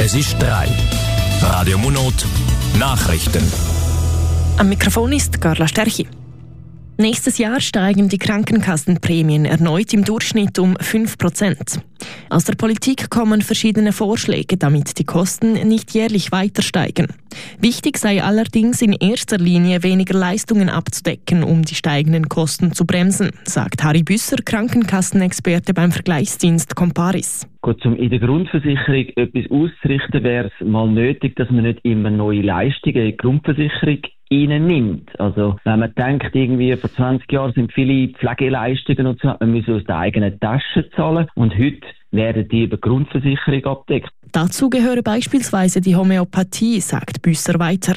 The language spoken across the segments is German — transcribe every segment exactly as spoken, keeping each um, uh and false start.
Es ist drei. Radio Monot Nachrichten. Am Mikrofon ist Carla Sterchi. Nächstes Jahr steigen die Krankenkassenprämien erneut im Durchschnitt um fünf Prozent. Aus der Politik kommen verschiedene Vorschläge, damit die Kosten nicht jährlich weiter steigen. Wichtig sei allerdings in erster Linie weniger Leistungen abzudecken, um die steigenden Kosten zu bremsen, sagt Harry Büsser, Krankenkassenexperte beim Vergleichsdienst Comparis. Gut, um in der Grundversicherung etwas auszurichten, wäre es mal nötig, dass man nicht immer neue Leistungen in die Grundversicherung nimmt. Also wenn man denkt, irgendwie vor zwanzig Jahren sind viele Pflegeleistungen und so, man muss aus der eigenen Tasche zahlen und heute werden die über die Grundversicherung abgedeckt. Dazu gehöre beispielsweise die Homöopathie, sagt Büsser weiter.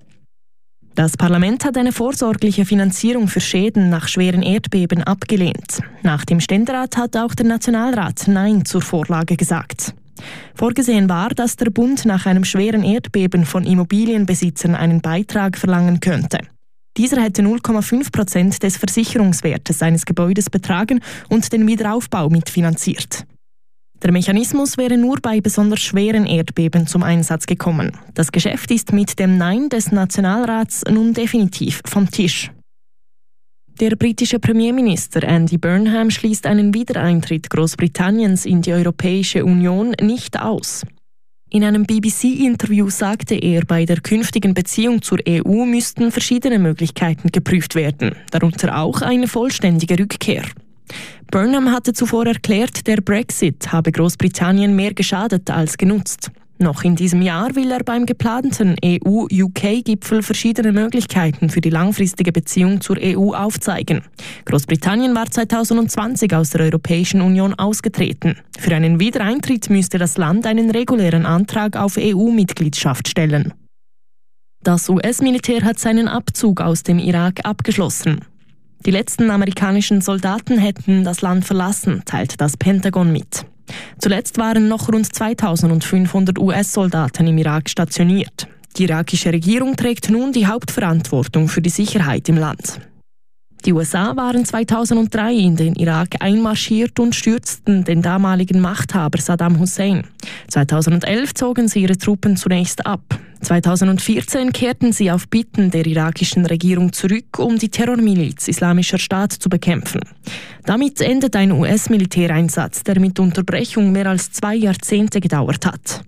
Das Parlament hat eine vorsorgliche Finanzierung für Schäden nach schweren Erdbeben abgelehnt. Nach dem Ständerat hat auch der Nationalrat Nein zur Vorlage gesagt. Vorgesehen war, dass der Bund nach einem schweren Erdbeben von Immobilienbesitzern einen Beitrag verlangen könnte. Dieser hätte null Komma fünf Prozent des Versicherungswertes eines Gebäudes betragen und den Wiederaufbau mitfinanziert. Der Mechanismus wäre nur bei besonders schweren Erdbeben zum Einsatz gekommen. Das Geschäft ist mit dem Nein des Nationalrats nun definitiv vom Tisch. Der britische Premierminister Andy Burnham schließt einen Wiedereintritt Großbritanniens in die Europäische Union nicht aus. In einem B B C-Interview sagte er, bei der künftigen Beziehung zur E U müssten verschiedene Möglichkeiten geprüft werden, darunter auch eine vollständige Rückkehr. Burnham hatte zuvor erklärt, der Brexit habe Großbritannien mehr geschadet als genutzt. Noch in diesem Jahr will er beim geplanten E U-U K-Gipfel verschiedene Möglichkeiten für die langfristige Beziehung zur E U aufzeigen. Großbritannien war zwanzig zwanzig aus der Europäischen Union ausgetreten. Für einen Wiedereintritt müsste das Land einen regulären Antrag auf E U-Mitgliedschaft stellen. Das U S-Militär hat seinen Abzug aus dem Irak abgeschlossen. Die letzten amerikanischen Soldaten hätten das Land verlassen, teilt das Pentagon mit. Zuletzt waren noch rund zweitausendfünfhundert U S-Soldaten im Irak stationiert. Die irakische Regierung trägt nun die Hauptverantwortung für die Sicherheit im Land. Die U S A waren zweitausenddrei in den Irak einmarschiert und stürzten den damaligen Machthaber Saddam Hussein. zweitausendelf zogen sie ihre Truppen zunächst ab. zweitausendvierzehn kehrten sie auf Bitten der irakischen Regierung zurück, um die Terrormiliz Islamischer Staat zu bekämpfen. Damit endet ein U S-Militäreinsatz, der mit Unterbrechung mehr als zwei Jahrzehnte gedauert hat.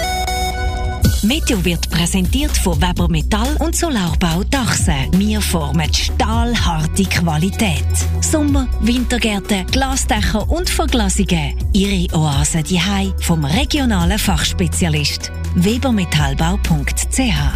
Meteo wird präsentiert von Weber Metall und Solarbau Dachse. Wir formen stahlharte Qualität. Sommer-, Wintergärten, Glasdächer und Verglasungen. Ihre Oase daheim vom regionalen Fachspezialist. webermetallbau punkt c h.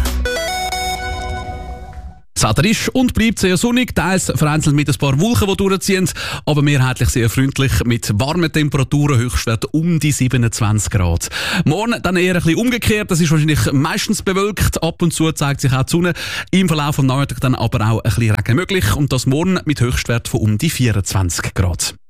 Das Wetter ist und bleibt sehr sonnig, teils vereinzelt mit ein paar Wolken, die durchziehen, aber mehrheitlich sehr freundlich mit warmen Temperaturen, Höchstwert um die siebenundzwanzig Grad. Morgen dann eher ein bisschen umgekehrt, das ist wahrscheinlich meistens bewölkt, ab und zu zeigt sich auch die Sonne, im Verlauf des Nachmittags dann aber auch ein bisschen Regen möglich und das morgen mit Höchstwert von um die vierundzwanzig Grad.